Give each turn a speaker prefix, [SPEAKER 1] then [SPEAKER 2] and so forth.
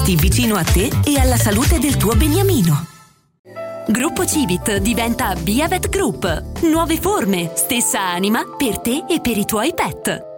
[SPEAKER 1] vicino a te e alla salute del tuo beniamino. Gruppo Civit diventa Biavet Group. Nuove forme, stessa anima per te e per i tuoi pet.